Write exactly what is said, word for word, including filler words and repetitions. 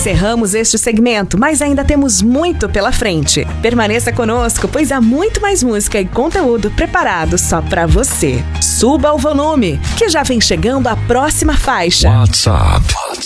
encerramos este segmento, mas ainda temos muito pela frente. Permaneça conosco, pois há muito mais música e conteúdo preparado só pra você. Suba o volume, que já vem chegando a próxima faixa. WhatsApp